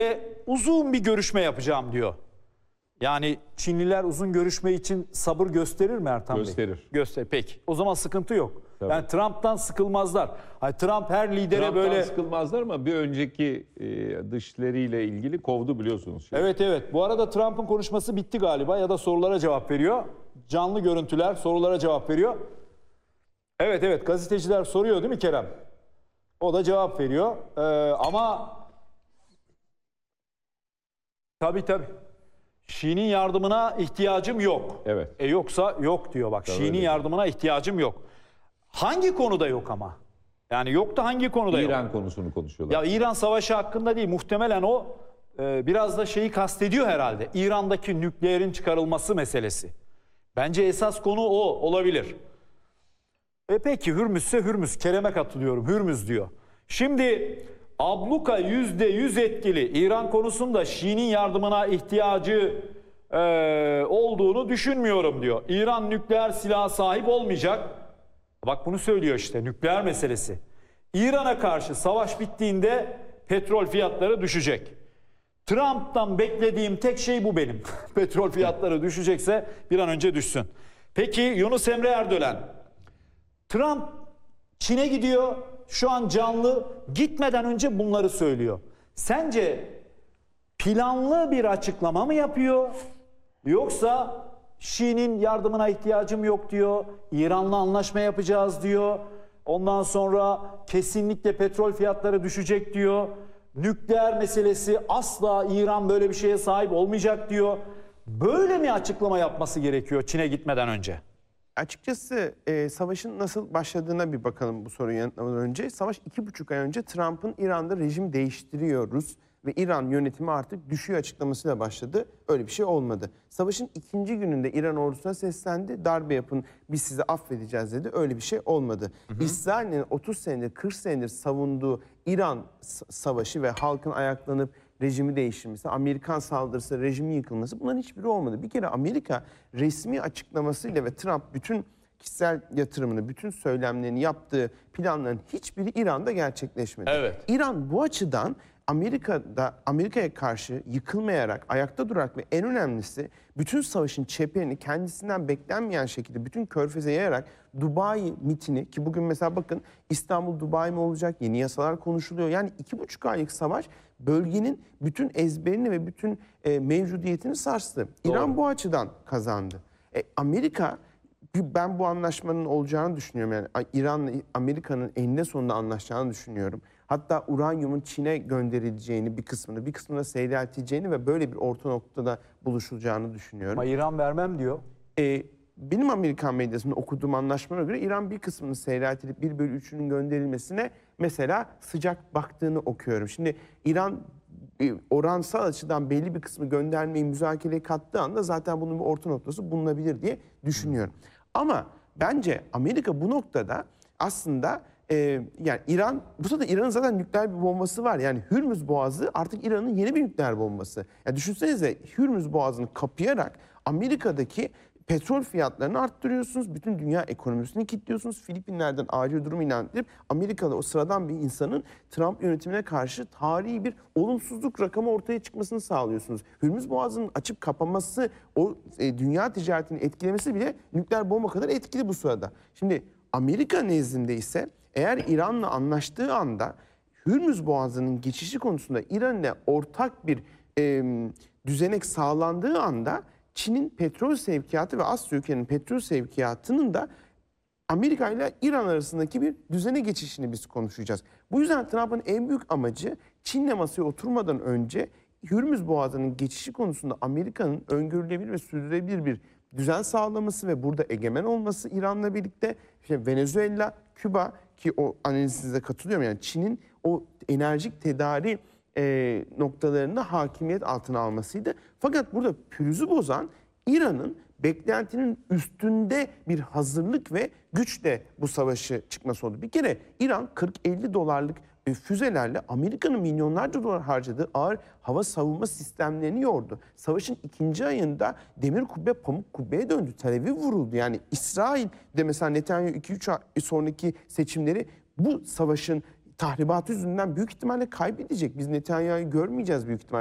Uzun bir görüşme yapacağım diyor. Yani Çinliler uzun görüşme için sabır gösterir mi Ertan Bey? Gösterir. Gösterir. Peki. O zaman sıkıntı yok. Tabii. Yani Trump'tan sıkılmazlar. Hani Trump her lidere Trump'tan böyle... sıkılmazlar ama bir önceki dışlarıyla ilgili kovdu biliyorsunuz. Evet evet. Bu arada Trump'ın konuşması bitti galiba ya da sorulara cevap veriyor. Canlı görüntüler sorulara cevap veriyor. Evet evet, gazeteciler soruyor değil mi Kerem? O da cevap veriyor. Ama tabii. Xi'nin yardımına ihtiyacım yok. Evet. Yoksa yok diyor bak. Xi'nin yardımına ihtiyacım yok. Hangi konuda yok ama? Yani yok da hangi konuda yok? İran konusunu konuşuyorlar. Ya İran savaşı hakkında değil. Muhtemelen o biraz da şeyi kastediyor herhalde. İran'daki nükleerin çıkarılması meselesi. Bence esas konu o olabilir. Peki Hürmüzse Hürmüz. Kerem'e katılıyorum. Hürmüz diyor. Şimdi abluka %100 etkili. İran konusunda Şii'nin yardımına ihtiyacı olduğunu düşünmüyorum diyor. İran nükleer silaha sahip olmayacak. Bak bunu söylüyor işte, nükleer meselesi. İran'a karşı savaş bittiğinde petrol fiyatları düşecek. Trump'tan beklediğim tek şey bu benim. Petrol fiyatları düşecekse bir an önce düşsün. Peki Yunus Emre Erdölen. Trump Çin'e gidiyor. Şu an canlı, gitmeden önce bunları söylüyor. Sence planlı bir açıklama mı yapıyor? Yoksa Şii'nin yardımına ihtiyacım yok diyor. İran'la anlaşma yapacağız diyor. Ondan sonra kesinlikle petrol fiyatları düşecek diyor. Nükleer meselesi, asla İran böyle bir şeye sahip olmayacak diyor. Böyle mi açıklama yapması gerekiyor Çin'e gitmeden önce? Açıkçası savaşın nasıl başladığına bir bakalım bu soruyu yanıtlamadan önce. Savaş 2,5 ay önce Trump'ın İran'da rejim değiştiriyoruz ve İran yönetimi artık düşüyor açıklamasıyla başladı. Öyle bir şey olmadı. Savaşın ikinci gününde İran ordusuna seslendi. Darbe yapın, biz sizi affedeceğiz dedi. Öyle bir şey olmadı. İsrail'in 30 senedir 40 senedir savunduğu İran savaşı ve halkın ayaklanıp rejimi değiştirmesi, Amerikan saldırısı, rejimin yıkılması, bunların hiçbiri olmadı. Bir kere Amerika resmi açıklamasıyla ve Trump bütün kişisel yatırımını, bütün söylemlerini yaptığı planların hiçbiri İran'da gerçekleşmedi. Evet. İran bu açıdan Amerika'ya karşı yıkılmayarak, ayakta durarak ve en önemlisi bütün savaşın çeperini kendisinden beklenmeyen şekilde bütün körfeze yayarak Dubai mitini, ki bugün mesela bakın İstanbul Dubai mi olacak, yeni yasalar konuşuluyor. Yani 2,5 aylık savaş bölgenin bütün ezberini ve bütün mevcudiyetini sarstı. Doğru. İran bu açıdan kazandı. Amerika, ben bu anlaşmanın olacağını düşünüyorum. Yani İran'la Amerika'nın eninde sonunda anlaşacağını düşünüyorum. Hatta uranyumun Çin'e gönderileceğini, bir kısmını seyrelteceğini ve böyle bir orta noktada buluşulacağını düşünüyorum. Ama İran vermem diyor. Benim Amerikan medyasında okuduğum anlaşmalara göre İran bir kısmını seyreltilip 1/3'ünün gönderilmesine mesela sıcak baktığını okuyorum. Şimdi İran oransal açıdan belli bir kısmı göndermeyi müzakereye kattığı anda zaten bunun bir orta noktası bulunabilir diye düşünüyorum. Ama bence Amerika bu noktada aslında yani bu sırada İran'ın zaten nükleer bir bombası var. Yani Hürmüz Boğazı artık İran'ın yeni bir nükleer bombası. Yani düşünsenize, Hürmüz Boğazı'nı kapayarak Amerika'daki petrol fiyatlarını arttırıyorsunuz. Bütün dünya ekonomisini kilitliyorsunuz. Filipinler'den acil durum ilan edip Amerika'da o sıradan bir insanın Trump yönetimine karşı tarihi bir olumsuzluk rakamı ortaya çıkmasını sağlıyorsunuz. Hürmüz Boğazı'nın açıp kapanması, o dünya ticaretini etkilemesi bile nükleer bomba kadar etkili bu sırada. Şimdi Amerika nezdinde ise eğer İran'la anlaştığı anda Hürmüz Boğazı'nın geçişi konusunda İran'la ortak bir düzenek sağlandığı anda Çin'in petrol sevkiyatı ve Asya ülkenin petrol sevkiyatının da Amerika ile İran arasındaki bir düzene geçişini biz konuşacağız. Bu yüzden Trump'ın en büyük amacı Çin'le masaya oturmadan önce Hürmüz Boğazı'nın geçişi konusunda Amerika'nın öngörülebilir ve sürdürülebilir bir düzen sağlaması ve burada egemen olması İran'la birlikte. İşte Venezuela, Küba, ki o analizinize katılıyorum, yani Çin'in o enerjik tedari noktalarında hakimiyet altına almasıydı. Fakat burada pürüzü bozan İran'ın beklentinin üstünde bir hazırlık ve güçle bu savaşı çıkması oldu. Bir kere İran 40-50 dolarlık füzelerle Amerika'nın milyonlarca dolar harcadığı ağır hava savunma sistemlerini yordu. Savaşın ikinci ayında demir kubbe pamuk kubbeye döndü. Tel Aviv vuruldu. Yani İsrail de mesela Netanyahu 2-3 ay sonraki seçimleri bu savaşın tahribatı yüzünden büyük ihtimalle kaybedecek. Biz Netanyahu'yu görmeyeceğiz büyük ihtimalle.